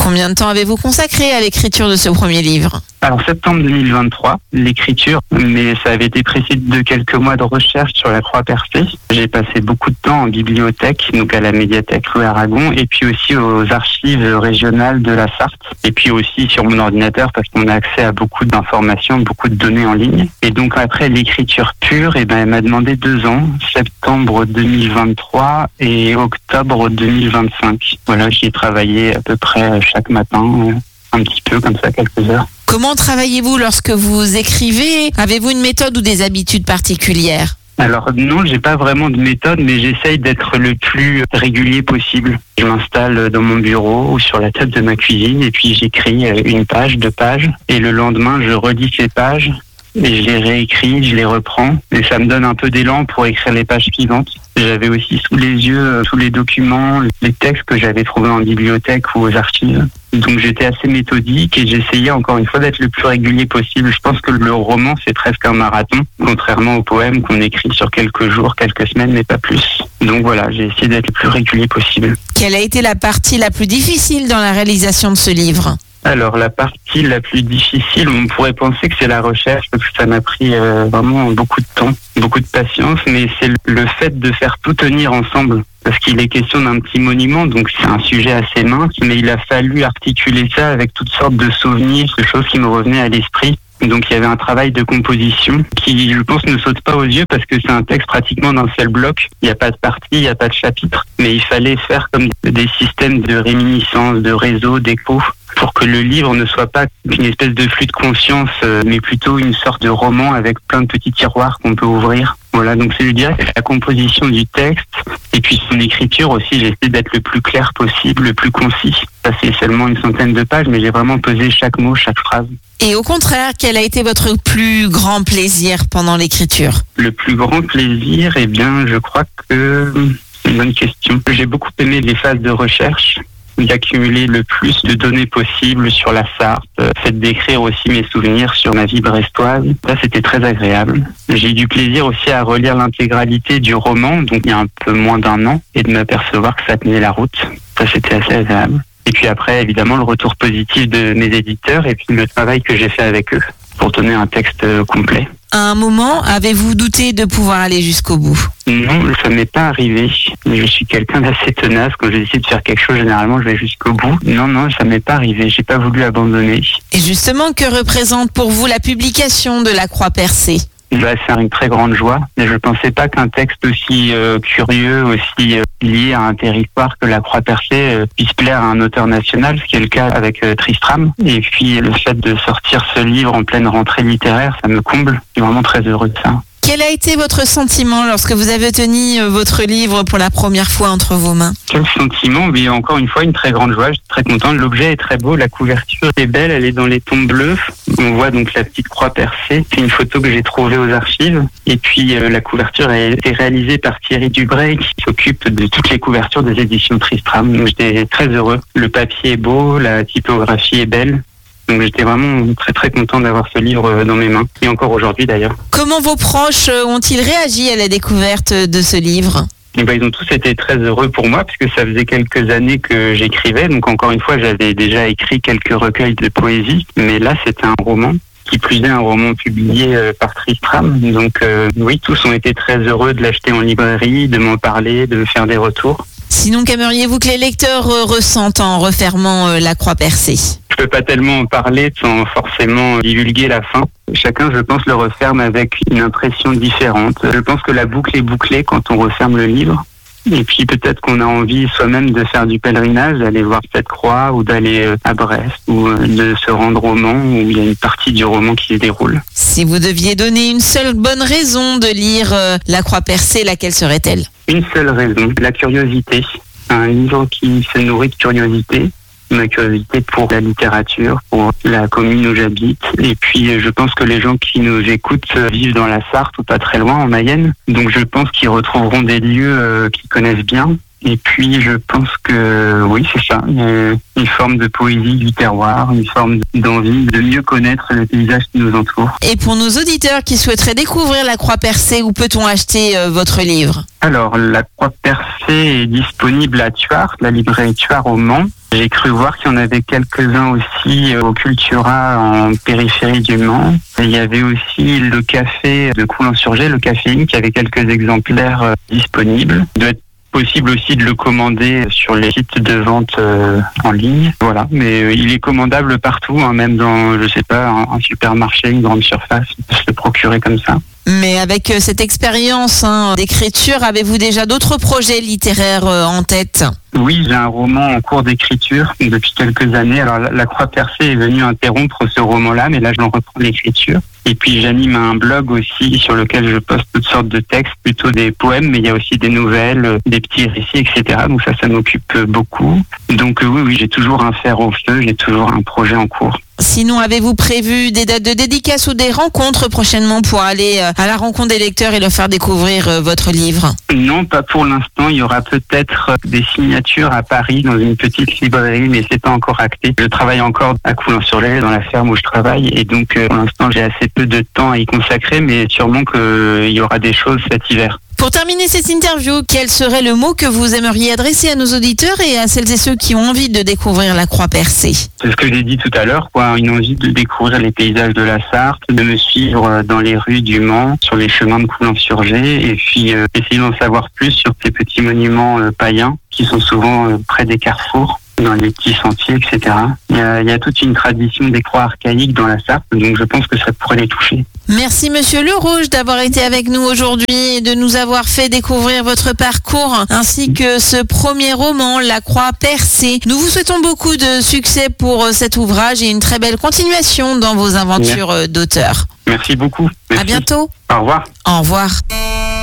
Combien de temps avez-vous consacré à l'écriture de ce premier livre ? Alors septembre 2023, l'écriture, mais ça avait été précédé de quelques mois de recherche sur la croix percée. J'ai passé beaucoup de temps en bibliothèque, donc à la médiathèque Louis Aragon, et puis aussi aux archives régionales de la Sarthe, et puis aussi sur mon ordinateur parce qu'on a accès à beaucoup d'informations, beaucoup de données en ligne. Et donc après l'écriture pure, elle m'a demandé 2 ans, septembre 2023 et octobre 2025. Voilà, j'y ai travaillé à peu près chaque matin, un petit peu comme ça, quelques heures. Comment travaillez-vous lorsque vous écrivez ? Avez-vous une méthode ou des habitudes particulières ? Alors non, j'ai pas vraiment de méthode, mais j'essaye d'être le plus régulier possible. Je m'installe dans mon bureau ou sur la table de ma cuisine et puis j'écris 1 page, 2 pages. Et le lendemain, je relis ces pages et je les réécris, je les reprends. Et ça me donne un peu d'élan pour écrire les pages suivantes. J'avais aussi sous les yeux tous les documents, les textes que j'avais trouvés en bibliothèque ou aux archives. Donc j'étais assez méthodique et j'essayais encore une fois d'être le plus régulier possible. Je pense que le roman, c'est presque un marathon, contrairement au poème qu'on écrit sur quelques jours, quelques semaines, mais pas plus. Donc voilà, j'ai essayé d'être le plus régulier possible. Quelle a été la partie la plus difficile dans la réalisation de ce livre ? Alors la partie la plus difficile, on pourrait penser que c'est la recherche parce que ça m'a pris vraiment beaucoup de temps, beaucoup de patience, mais c'est le fait de faire tout tenir ensemble. Parce qu'il est question d'un petit monument, donc c'est un sujet assez mince, mais il a fallu articuler ça avec toutes sortes de souvenirs, de choses qui me revenaient à l'esprit. Donc il y avait un travail de composition qui, je pense, ne saute pas aux yeux parce que c'est un texte pratiquement d'un seul bloc. Il n'y a pas de partie, il n'y a pas de chapitre, mais il fallait faire comme des systèmes de réminiscence, de réseau, d'écho, pour que le livre ne soit pas une espèce de flux de conscience, mais plutôt une sorte de roman avec plein de petits tiroirs qu'on peut ouvrir. Voilà, donc c'est, je dirais, la composition du texte et puis son écriture aussi, j'ai essayé d'être le plus clair possible, le plus concis. Ça c'est seulement 100 de pages, mais j'ai vraiment pesé chaque mot, chaque phrase. Et au contraire, quel a été votre plus grand plaisir pendant l'écriture ? Le plus grand plaisir, je crois que c'est une bonne question. J'ai beaucoup aimé les phases de recherche, d'accumuler le plus de données possibles sur la Sarthe, fait d'écrire aussi mes souvenirs sur ma vie brestoise. Ça, c'était très agréable. J'ai eu du plaisir aussi à relire l'intégralité du roman, donc il y a un peu moins d'1 an, et de m'apercevoir que ça tenait la route. Ça, c'était assez agréable. Et puis après, évidemment, le retour positif de mes éditeurs et puis le travail que j'ai fait avec eux pour donner un texte complet. À un moment, avez-vous douté de pouvoir aller jusqu'au bout ? Non, ça m'est pas arrivé. Je suis quelqu'un d'assez tenace. Quand je décide de faire quelque chose, généralement, je vais jusqu'au bout. Non, ça m'est pas arrivé. J'ai pas voulu abandonner. Et justement, que représente pour vous la publication de La Croix percée ? C'est une très grande joie. Mais je pensais pas qu'un texte aussi curieux, aussi lié à un territoire que La Croix percée puisse plaire à un auteur national, ce qui est le cas avec Tristram. Et puis le fait de sortir ce livre en pleine rentrée littéraire, ça me comble. Je suis vraiment très heureux de ça. Quel a été votre sentiment lorsque vous avez tenu votre livre pour la première fois entre vos mains ? Quel sentiment ? Mais encore une fois, une très grande joie. Je suis très content. L'objet est très beau. La couverture est belle. Elle est dans les tons bleus. On voit donc la petite croix percée. C'est une photo que j'ai trouvée aux archives. Et puis la couverture a été réalisée par Thierry Dubray qui s'occupe de toutes les couvertures des éditions Tristram. Donc j'étais très heureux. Le papier est beau. La typographie est belle. Donc j'étais vraiment très très content d'avoir ce livre dans mes mains, et encore aujourd'hui d'ailleurs. Comment vos proches ont-ils réagi à la découverte de ce livre ? Ils ont tous été très heureux pour moi, puisque ça faisait quelques années que j'écrivais. Donc encore une fois, j'avais déjà écrit quelques recueils de poésie, mais là c'était un roman. Qui plus est un roman publié par Tristram. Donc oui, tous ont été très heureux de l'acheter en librairie, de m'en parler, de me faire des retours. Sinon, qu'aimeriez-vous que les lecteurs ressentent en refermant La Croix percée ? Je peux pas tellement en parler sans forcément divulguer la fin. Chacun, je pense, le referme avec une impression différente. Je pense que la boucle est bouclée quand on referme le livre. Et puis peut-être qu'on a envie soi-même de faire du pèlerinage, d'aller voir cette croix ou d'aller à Brest ou de se rendre au Mans où il y a une partie du roman qui se déroule. Si vous deviez donner une seule bonne raison de lire La Croix percée, laquelle serait-elle ? Une seule raison, la curiosité. Un livre qui se nourrit de curiosité. Ma curiosité pour la littérature, pour la commune où j'habite. Et puis, je pense que les gens qui nous écoutent vivent dans la Sarthe ou pas très loin, en Mayenne. Donc, je pense qu'ils retrouveront des lieux qu'ils connaissent bien. Et puis je pense que oui, c'est ça, une forme de poésie du terroir, une forme d'envie de mieux connaître le paysage qui nous entoure. Et pour nos auditeurs qui souhaiteraient découvrir la Croix Percée, où peut-on acheter votre livre ? Alors, la Croix Percée est disponible à Thuard, la librairie Thuard au Mans. J'ai cru voir qu'il y en avait quelques-uns aussi au Cultura en périphérie du Mans. Et il y avait aussi le café de Coulon-sur-Gé, le Caféine, qui avait quelques exemplaires disponibles. Il doit être possible aussi de le commander sur les sites de vente en ligne. Voilà, mais il est commandable partout, hein, même dans, je sais pas, un supermarché, une grande surface, on peut se le procurer comme ça. Mais avec cette expérience d'écriture, avez-vous déjà d'autres projets littéraires en tête ? Oui, j'ai un roman en cours d'écriture depuis quelques années. Alors, La Croix Percée est venue interrompre ce roman-là, mais là, je reprends l'écriture. Et puis, j'anime un blog aussi sur lequel je poste toutes sortes de textes, plutôt des poèmes, mais il y a aussi des nouvelles, des petits récits, etc. Donc ça m'occupe beaucoup. Donc oui, j'ai toujours un fer au feu, j'ai toujours un projet en cours. Sinon, avez-vous prévu des dates de dédicace ou des rencontres prochainement pour aller à la rencontre des lecteurs et leur faire découvrir votre livre ? Non, pas pour l'instant. Il y aura peut-être des signatures à Paris dans une petite librairie, mais c'est pas encore acté. Je travaille encore à Coulon-sur-Gé, dans la ferme où je travaille, et donc pour l'instant j'ai assez peu de temps à y consacrer, mais sûrement qu'il y aura des choses cet hiver. Pour terminer cette interview, quel serait le mot que vous aimeriez adresser à nos auditeurs et à celles et ceux qui ont envie de découvrir la Croix Percée ? C'est ce que j'ai dit tout à l'heure, une envie de découvrir les paysages de la Sarthe, de me suivre dans les rues du Mans, sur les chemins de Coulon-sur-Gé, et puis essayer d'en savoir plus sur ces petits monuments païens qui sont souvent près des carrefours, dans les petits sentiers, etc. Il y a toute une tradition des croix archaïques dans la Sarthe, donc je pense que ça pourrait les toucher. Merci Monsieur Le Rouge d'avoir été avec nous aujourd'hui et de nous avoir fait découvrir votre parcours ainsi que ce premier roman, La Croix Percée. Nous vous souhaitons beaucoup de succès pour cet ouvrage et une très belle continuation dans vos aventures d'auteur. Merci beaucoup. Merci. À bientôt. Au revoir. Au revoir.